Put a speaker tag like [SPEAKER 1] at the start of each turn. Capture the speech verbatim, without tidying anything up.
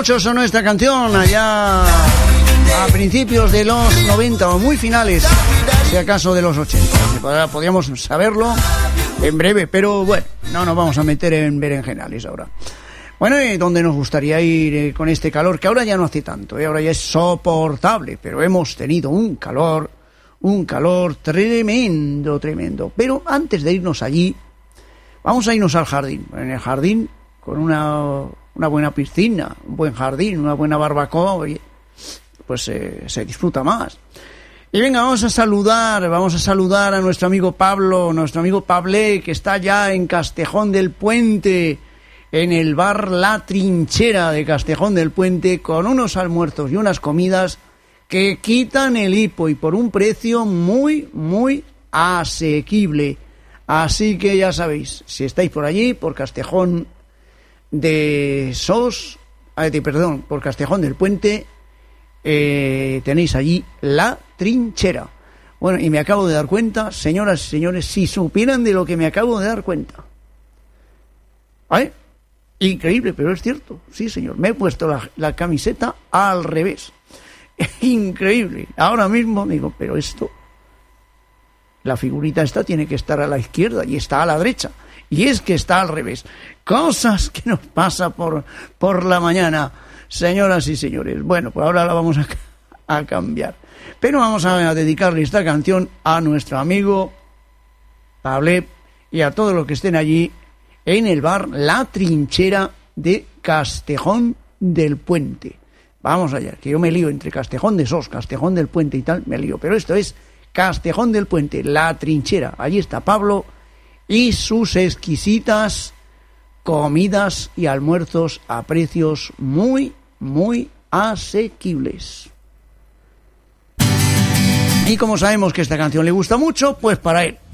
[SPEAKER 1] mucho sonó esta canción allá a principios de los noventa o muy finales, si acaso de los ochenta. Podríamos saberlo en breve, pero bueno, no nos vamos a meter en berenjenales ahora. Bueno, ¿y dónde nos gustaría ir eh, con este calor? Que ahora ya no hace tanto, ¿eh? Ahora ya es soportable, pero hemos tenido un calor, un calor tremendo, tremendo. Pero antes de irnos allí, vamos a irnos al jardín. En el jardín, con una, una buena piscina, un buen jardín, una buena barbacoa, oye, pues eh, se disfruta más. Y venga, vamos a saludar, vamos a saludar a nuestro amigo Pablo, nuestro amigo Pablé, que está ya en Castejón del Puente, en el bar La Trinchera de Castejón del Puente, con unos almuerzos y unas comidas que quitan el hipo y por un precio muy, muy asequible. Así que ya sabéis, si estáis por allí, por Castejón de Sos, eh, perdón, por Castejón del Puente, eh, tenéis allí La Trinchera. Bueno, y me acabo de dar cuenta, señoras y señores, si supieran de lo que me acabo de dar cuenta. ¿Vale? Increíble, pero es cierto. Sí, señor, me he puesto la, la camiseta al revés. Increíble. Ahora mismo digo, pero esto, la figurita esta tiene que estar a la izquierda y está a la derecha. Y es que está al revés. Cosas que nos pasa por, por la mañana, señoras y señores. Bueno, pues ahora la vamos a, a cambiar. Pero vamos a, a dedicarle esta canción a nuestro amigo Pablé y a todos los que estén allí en el bar La Trinchera de Castejón del Puente. Vamos allá, que yo me lío entre Castejón de Sos, Castejón del Puente y tal, me lío. Pero esto es Castejón del Puente, La Trinchera. Allí está Pablo y sus exquisitas comidas y almuerzos a precios muy, muy asequibles. Y como sabemos que esta canción le gusta mucho, pues para él,